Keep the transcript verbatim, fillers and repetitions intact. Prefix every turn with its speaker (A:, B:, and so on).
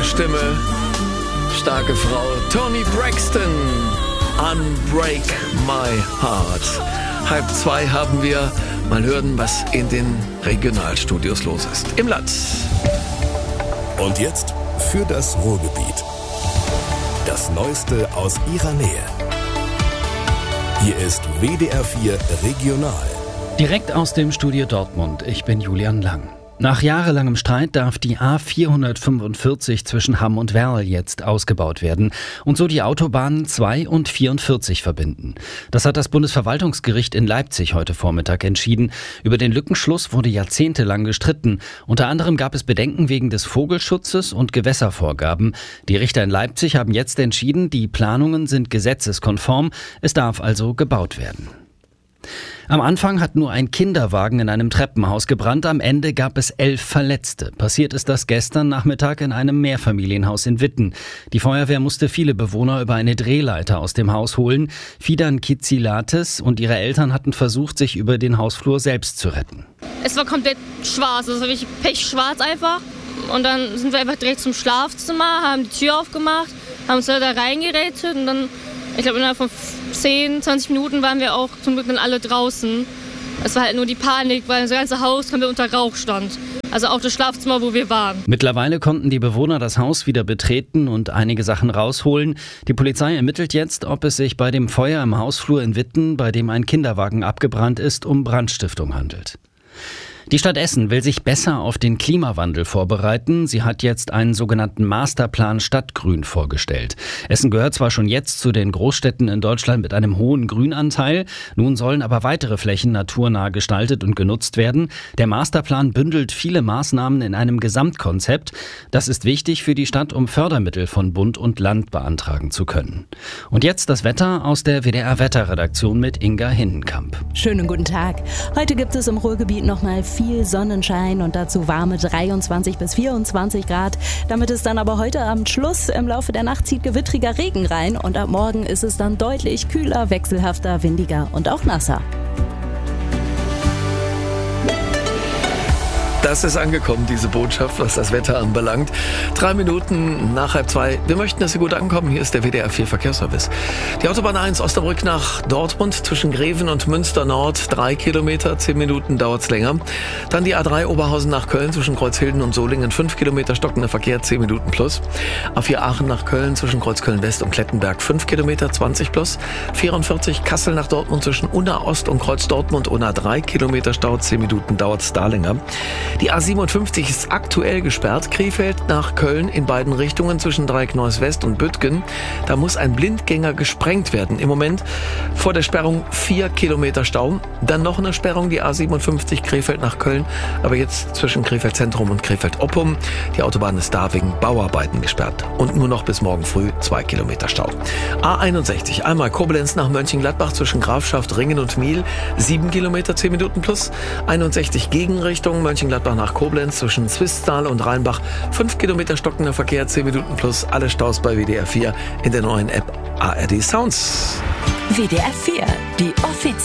A: Stimme, starke Frau, Toni Braxton, Unbreak My Heart. Halb zwei haben wir. Mal hören, was in den Regionalstudios los ist. Im Land.
B: Und jetzt für das Ruhrgebiet. Das Neueste aus ihrer Nähe. Hier ist W D R vier Regional.
C: Direkt aus dem Studio Dortmund. Ich bin Julian Lang. Nach jahrelangem Streit darf die A vierhundertfünfundvierzig zwischen Hamm und Werl jetzt ausgebaut werden und so die Autobahnen zwei und vierundvierzig verbinden. Das hat das Bundesverwaltungsgericht in Leipzig heute Vormittag entschieden. Über den Lückenschluss wurde jahrzehntelang gestritten. Unter anderem gab es Bedenken wegen des Vogelschutzes und Gewässervorgaben. Die Richter in Leipzig haben jetzt entschieden, die Planungen sind gesetzeskonform. Es darf also gebaut werden. Am Anfang hat nur ein Kinderwagen in einem Treppenhaus gebrannt, am Ende gab es elf Verletzte. Passiert ist das gestern Nachmittag in einem Mehrfamilienhaus in Witten. Die Feuerwehr musste viele Bewohner über eine Drehleiter aus dem Haus holen. Fidan Kizilates und ihre Eltern hatten versucht, sich über den Hausflur selbst zu retten.
D: Es war komplett schwarz, es war wirklich pechschwarz einfach. Und dann sind wir einfach direkt zum Schlafzimmer, haben die Tür aufgemacht, haben uns da reingerätet und dann, ich glaube, innerhalb von zehn, zwanzig Minuten waren wir auch zum Glück dann alle draußen. Es war halt nur die Panik, weil das ganze Haus komplett unter Rauch stand. Also auch das Schlafzimmer, wo wir waren.
C: Mittlerweile konnten die Bewohner das Haus wieder betreten und einige Sachen rausholen. Die Polizei ermittelt jetzt, ob es sich bei dem Feuer im Hausflur in Witten, bei dem ein Kinderwagen abgebrannt ist, um Brandstiftung handelt. Die Stadt Essen will sich besser auf den Klimawandel vorbereiten. Sie hat jetzt einen sogenannten Masterplan Stadtgrün vorgestellt. Essen gehört zwar schon jetzt zu den Großstädten in Deutschland mit einem hohen Grünanteil. Nun sollen aber weitere Flächen naturnah gestaltet und genutzt werden. Der Masterplan bündelt viele Maßnahmen in einem Gesamtkonzept. Das ist wichtig für die Stadt, um Fördermittel von Bund und Land beantragen zu können. Und jetzt das Wetter aus der W D R-Wetterredaktion mit Inga Hinnenkamp.
E: Schönen guten Tag. Heute gibt es im Ruhrgebiet nochmal viel Sonnenschein und dazu warme dreiundzwanzig bis vierundzwanzig Grad. Damit ist dann aber heute Abend Schluss. Im Laufe der Nacht zieht gewittriger Regen rein und ab morgen ist es dann deutlich kühler, wechselhafter, windiger und auch nasser.
A: Das ist angekommen, diese Botschaft, was das Wetter anbelangt. Drei Minuten nach halb zwei. Wir möchten, dass Sie gut ankommen. Hier ist der W D R vier Verkehrsservice. Die Autobahn eins Osnabrück nach Dortmund zwischen Greven und Münster Nord. Drei Kilometer, zehn Minuten dauert's länger. Dann die A drei Oberhausen nach Köln zwischen Kreuzhilden und Solingen. Fünf Kilometer stockender Verkehr, zehn Minuten plus. A vier Aachen nach Köln zwischen Kreuzköln West und Klettenberg. Fünf Kilometer, zwanzig plus. vierundvierzig Kassel nach Dortmund zwischen Unna Ost und Kreuz Dortmund. Unna drei Kilometer Stau, zehn Minuten dauert's da länger. Die A siebenundfünfzig ist aktuell gesperrt. Krefeld nach Köln in beiden Richtungen zwischen Dreieckneuss West und Büttgen. Da muss ein Blindgänger gesprengt werden. Im Moment vor der Sperrung vier Kilometer Stau. Dann noch eine Sperrung, die A siebenundfünfzig Krefeld nach Köln. Aber jetzt zwischen Krefeld Zentrum und Krefeld Oppum. Die Autobahn ist da wegen Bauarbeiten gesperrt. Und nur noch bis morgen früh zwei Kilometer Stau. A einundsechzig, einmal Koblenz nach Mönchengladbach zwischen Grafschaft Ringen und Miel. sieben Kilometer, zehn Minuten plus. einundsechzig Gegenrichtung Mönchengladbach nach Koblenz zwischen Swisttal und Rheinbach. fünf Kilometer stockender Verkehr, zehn Minuten plus. Alle Staus bei W D R vier in der neuen App A R D Sounds.
E: W D R vier, die offizielle